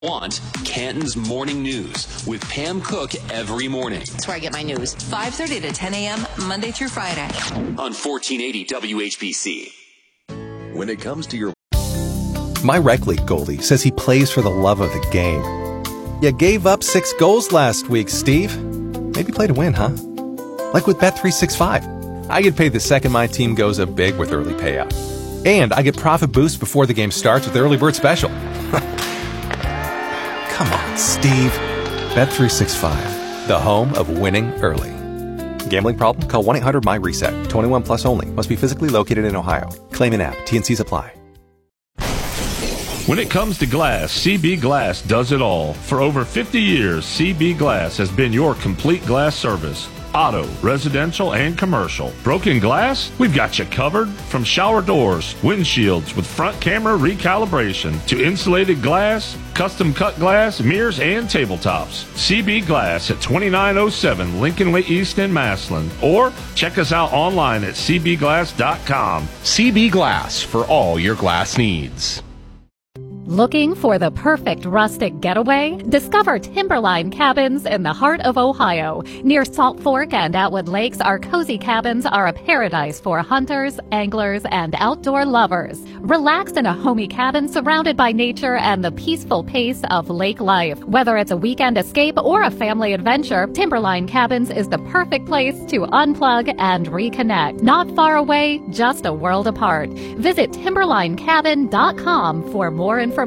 Want Canton's Morning News with Pam Cook every morning. That's where I get my news. 5:30 to 10 a.m. Monday through Friday. On 1480 WHBC. When it comes to your... My rec league goalie says he plays for the love of the game. You gave up 6 goals last week, Steve. Maybe play to win, huh? Like with Bet365. I get paid the second my team goes up big with early payout. And I get profit boost before the game starts with Early Bird Special. Come on, Steve. Bet365, the home of winning early. Gambling problem? Call 1-800-MY-RESET. 21 plus only. Must be physically located in Ohio. Claim in app. T&Cs apply. When it comes to glass, CB Glass does it all. For over 50 years, CB Glass has been your complete glass service. Auto, residential, and commercial. Broken glass? We've got you covered. From shower doors, windshields with front camera recalibration, to insulated glass, custom cut glass, mirrors, and tabletops. CB Glass at 2907 Lincoln Way East in Massillon. Or check us out online at cbglass.com. CB Glass for all your glass needs. Looking for the perfect rustic getaway? Discover Timberline Cabins in the heart of Ohio. Near Salt Fork and Atwood Lakes, our cozy cabins are a paradise for hunters, anglers, and outdoor lovers. Relax in a homey cabin surrounded by nature and the peaceful pace of lake life. Whether it's a weekend escape or a family adventure, Timberline Cabins is the perfect place to unplug and reconnect. Not far away, just a world apart. Visit timberlinecabin.com for more information.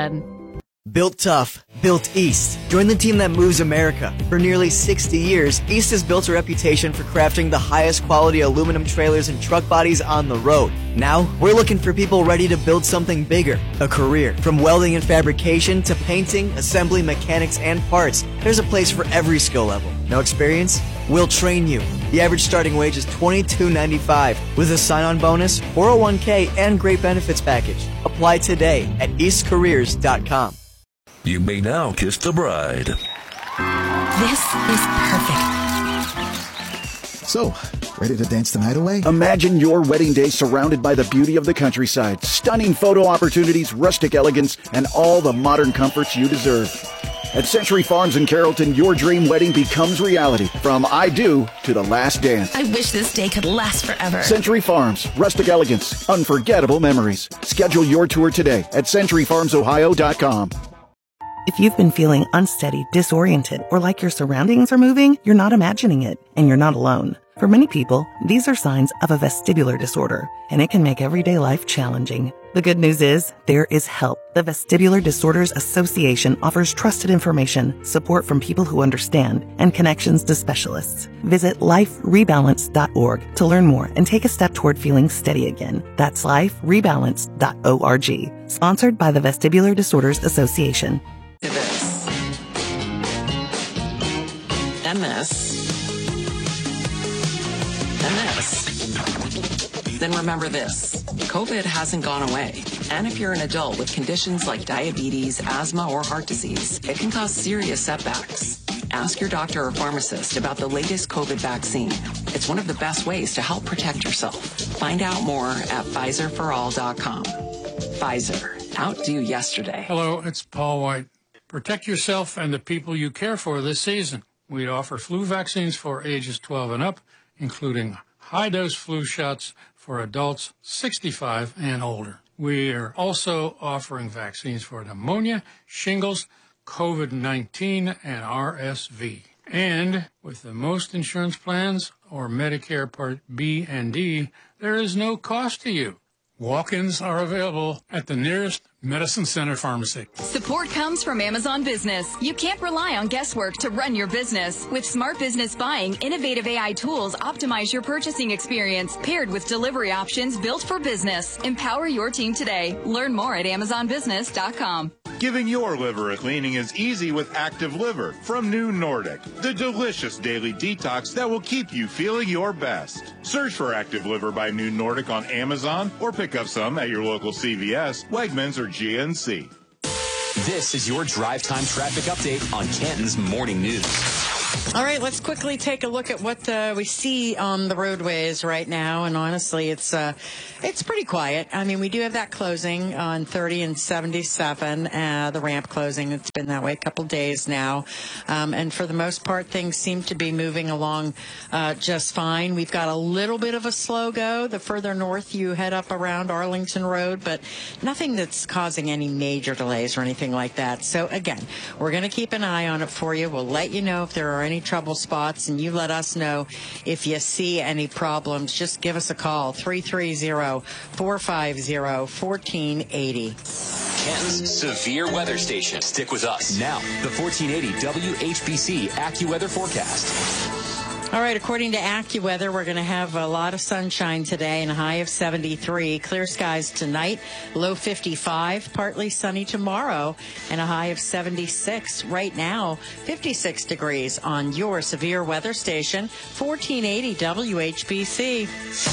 Built tough, built East. Join the team that moves America. For nearly 60 years, East has built a reputation for crafting the highest quality aluminum trailers and truck bodies on the road. Now, we're looking for people ready to build something bigger, a career. From welding and fabrication to painting, assembly, mechanics, and parts, there's a place for every skill level. No experience? We'll train you. The average starting wage is $22.95 with a sign-on bonus, 401k, and great benefits package. Apply today at eastcareers.com. You may now kiss the bride. This is perfect. So, ready to dance the night away? Imagine your wedding day surrounded by the beauty of the countryside, stunning photo opportunities, rustic elegance, and all the modern comforts you deserve. At Century Farms in Carrollton, your dream wedding becomes reality. From I do to the last dance. I wish this day could last forever. Century Farms, rustic elegance, unforgettable memories. Schedule your tour today at centuryfarmsohio.com. If you've been feeling unsteady, disoriented, or like your surroundings are moving, you're not imagining it, and you're not alone. For many people, these are signs of a vestibular disorder, and it can make everyday life challenging. The good news is, there is help. The Vestibular Disorders Association offers trusted information, support from people who understand, and connections to specialists. Visit liferebalance.org to learn more and take a step toward feeling steady again. That's liferebalance.org. Sponsored by the Vestibular Disorders Association. This. And this. And this. Then remember this. COVID hasn't gone away. And if you're an adult with conditions like diabetes, asthma, or heart disease, it can cause serious setbacks. Ask your doctor or pharmacist about the latest COVID vaccine. It's one of the best ways to help protect yourself. Find out more at PfizerForAll.com. Pfizer. Outdo yesterday. Hello, it's Paul White. Protect yourself and the people you care for this season. We offer flu vaccines for ages 12 and up, including high-dose flu shots for adults 65 and older. We are also offering vaccines for pneumonia, shingles, COVID-19, and RSV. And with the most insurance plans or Medicare Part B and D, there is no cost to you. Walk-ins are available at the nearest Medicine Center Pharmacy. Support comes from Amazon Business. You can't rely on guesswork to run your business. With Smart Business Buying, innovative AI tools optimize your purchasing experience, paired with delivery options built for business. Empower your team today. Learn more at AmazonBusiness.com. Giving your liver a cleaning is easy with Active Liver from New Nordic, the delicious daily detox that will keep you feeling your best. Search for Active Liver by New Nordic on Amazon or pick up some at your local CVS, Wegmans, or GNC. This is your drive time traffic update on Canton's Morning News. All right, let's quickly take a look at what we see on the roadways right now. And honestly, it's pretty quiet. I mean, we do have that closing on 30 and 77, the ramp closing. It's been that way a couple days now. And for the most part, things seem to be moving along just fine. We've got a little bit of a slow go the further north you head up around Arlington Road, but nothing that's causing any major delays or anything like that. So again, we're going to keep an eye on it for you. We'll let you know if there are any trouble spots, and you let us know if you see any problems. Just give us a call, 330-450-1480. Ken's Severe Weather Station. Stick with us. Now, the 1480 WHBC AccuWeather forecast. All right, according to AccuWeather, we're going to have a lot of sunshine today and a high of 73. Clear skies tonight, low 55, partly sunny tomorrow, and a high of 76. Right now, 56 degrees on your Severe Weather Station, 1480 WHBC.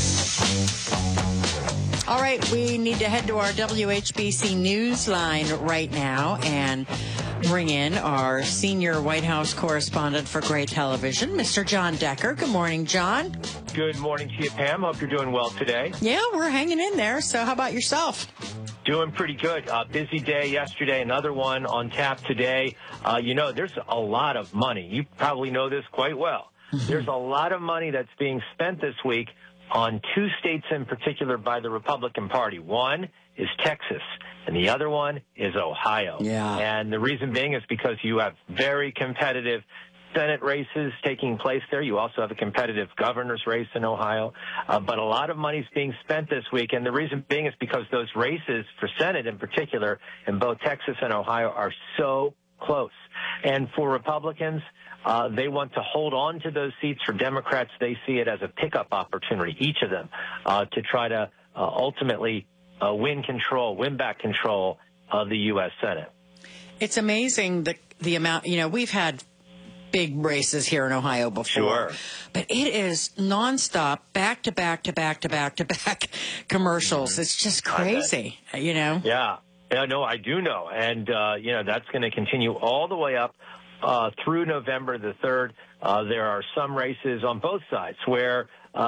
All right, we need to head to our WHBC news line right now and bring in our senior White House correspondent for Gray Television, Mr. John Decker. Good morning, John. Good morning to you, Pam. Hope you're doing well today. Yeah, we're hanging in there. So how about yourself? Doing pretty good. Busy day yesterday, another one on tap today. There's a lot of money. You probably know this quite well. There's a lot of money that's being spent this week on two states in particular by the Republican Party. One is Texas, and the other one is Ohio. Yeah. And the reason being is because you have very competitive Senate races taking place there. You also have a competitive governor's race in Ohio. But a lot of money is being spent this week, and the reason being is because those races for Senate in particular in both Texas and Ohio are so close. And for Republicans, they want to hold on to those seats. For Democrats, they see it as a pickup opportunity, each of them, to try to ultimately win back control of the U.S. Senate. It's amazing the amount, we've had big races here in Ohio before. Sure. But it is nonstop, back to back to back to back to back commercials. Mm-hmm. It's just crazy, Yeah. No, I do know. And, that's going to continue all the way up through November the 3rd. There are some races on both sides where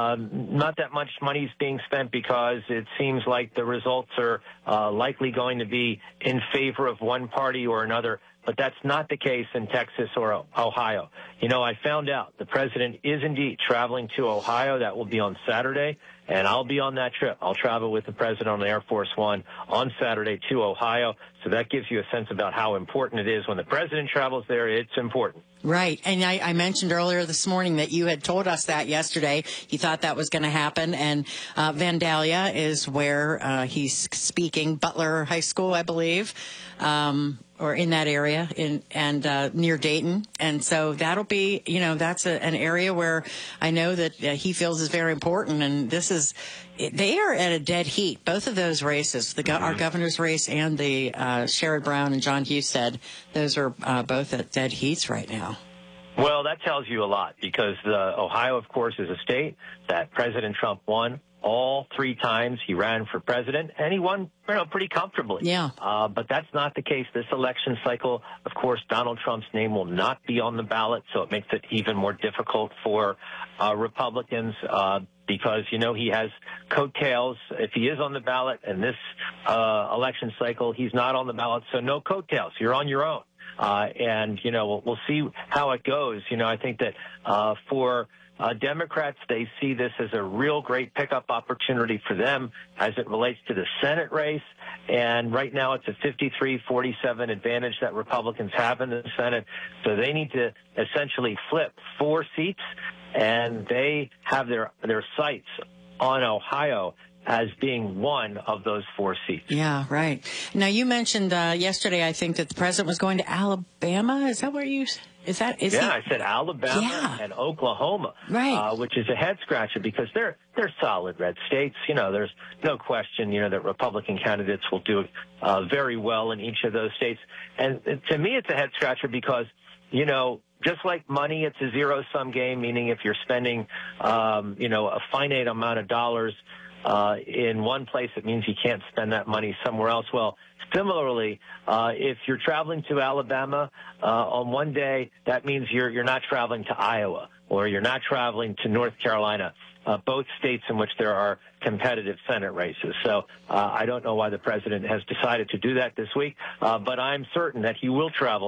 not that much money is being spent because it seems like the results are likely going to be in favor of one party or another. But that's not the case in Texas or Ohio. I found out the president is indeed traveling to Ohio. That will be on Saturday, and I'll be on that trip. I'll travel with the president on Air Force One on Saturday to Ohio. So that gives you a sense about how important it is. When the president travels there, it's important. Right. And I mentioned earlier this morning that you had told us that yesterday. You thought that was going to happen. And Vandalia is where he's speaking, Butler High School, I believe, or in that area and near Dayton. And so that'll be, that's an area where I know that he feels is very important. And they are at a dead heat, both of those races, our governor's race and the Sherrod Brown and John Husted. Those are both at dead heats right now. Well, that tells you a lot because Ohio, of course, is a state that President Trump won all 3 times he ran for president, and he won pretty comfortably. Yeah. But that's not the case this election cycle. Of course, Donald Trump's name will not be on the ballot, so it makes it even more difficult for Republicans because, he has coattails. If he is on the ballot in this election cycle, he's not on the ballot, so no coattails. You're on your own. We'll see how it goes. I think that for Democrats, they see this as a real great pickup opportunity for them as it relates to the Senate race. And right now it's a 53-47 advantage that Republicans have in the Senate. So they need to essentially flip 4 seats, and they have their sights on Ohio as being one of those 4 seats. Yeah, right. Now, you mentioned yesterday, I think, that the president was going to Alabama. Is that where you... I said Alabama and Oklahoma, right? Which is a head scratcher because they're solid red states. There's no question, that Republican candidates will do very well in each of those states. And to me, it's a head scratcher because, just like money, it's a zero-sum game, meaning if you're spending, a finite amount of dollars in one place, it means he can't spend that money somewhere else. Well, similarly, if you're traveling to Alabama on one day, that means you're not traveling to Iowa or you're not traveling to North Carolina, both states in which there are competitive Senate races. So I don't know why the president has decided to do that this week, but I'm certain that he will travel